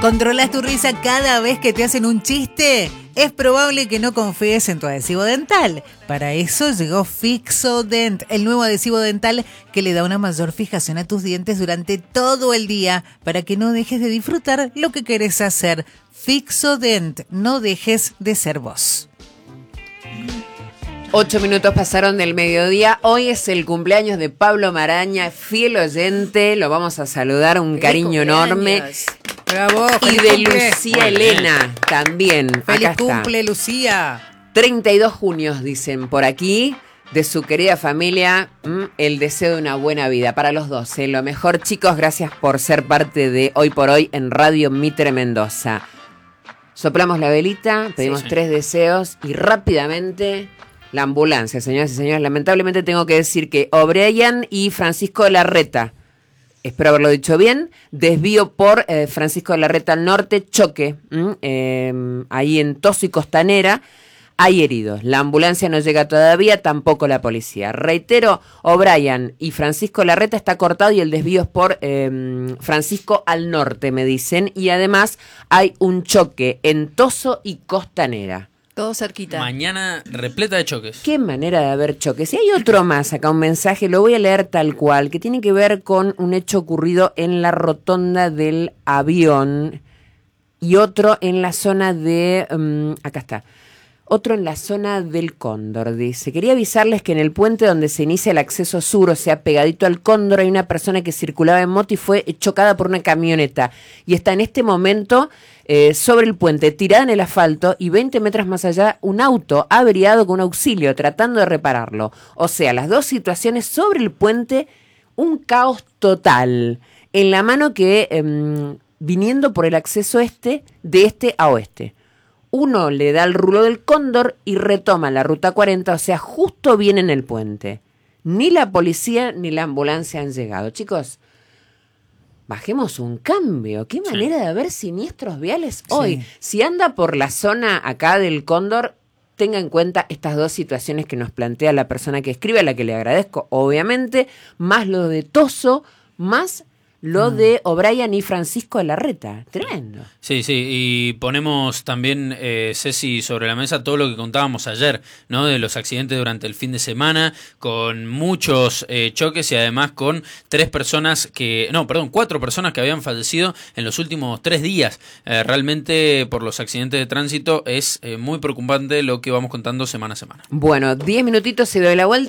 ¿Controlas tu risa cada vez que te hacen un chiste? Es probable que no confíes en tu adhesivo dental. Para eso llegó Fixodent, el nuevo adhesivo dental que le da una mayor fijación a tus dientes durante todo el día para que no dejes de disfrutar lo que querés hacer. Fixodent, no dejes de ser vos. 8 minutos pasaron del mediodía. Hoy es el cumpleaños de Pablo Maraña, fiel oyente. Lo vamos a saludar, un cariño enorme. Bravo, y de cumple. Lucía Elena también. Feliz Acá cumple, está. Lucía. 32 junios, dicen por aquí, de su querida familia. El deseo de una buena vida para los dos. Lo mejor, chicos, gracias por ser parte de Hoy por Hoy en Radio Mitre Mendoza. Soplamos la velita, pedimos 3 deseos y rápidamente la ambulancia, señoras y señores. Lamentablemente tengo que decir que O'Brien y Francisco Larreta, espero haberlo dicho bien, desvío por Francisco Larreta al norte, choque, ahí en Toso y Costanera, hay heridos. La ambulancia no llega todavía, tampoco la policía. Reitero, O'Brien y Francisco Larreta está cortado y el desvío es por Francisco al norte, me dicen, y además hay un choque en Toso y Costanera. Todo cerquita. Mañana repleta de choques. Qué manera de haber choques. Y hay otro más, acá un mensaje, lo voy a leer tal cual, que tiene que ver con un hecho ocurrido en la rotonda del avión y otro en la zona de... acá está. Otro en la zona del Cóndor, dice. Quería avisarles que en el puente donde se inicia el acceso sur, o sea, pegadito al Cóndor, hay una persona que circulaba en moto y fue chocada por una camioneta. Y está en este momento sobre el puente, tirada en el asfalto, y 20 metros más allá, un auto averiado con un auxilio, tratando de repararlo. O sea, las dos situaciones sobre el puente, un caos total. En la mano que, viniendo por el acceso de este a oeste. Uno le da el rulo del Cóndor y retoma la ruta 40, o sea, justo bien en el puente. Ni la policía ni la ambulancia han llegado. Chicos, bajemos un cambio. Qué manera de haber siniestros viales hoy. Sí. Si anda por la zona acá del Cóndor, tenga en cuenta estas dos situaciones que nos plantea la persona que escribe, a la que le agradezco, obviamente, más lo de Toso, más lo de O'Brien y Francisco Larreta. Tremendo. Sí, y ponemos también, Ceci, sobre la mesa todo lo que contábamos ayer, ¿no? De los accidentes durante el fin de semana, con muchos choques y además con 4 personas que habían fallecido en los últimos 3 días. Realmente por los accidentes de tránsito es muy preocupante lo que vamos contando semana a semana. Bueno, 10 minutitos y doy la vuelta.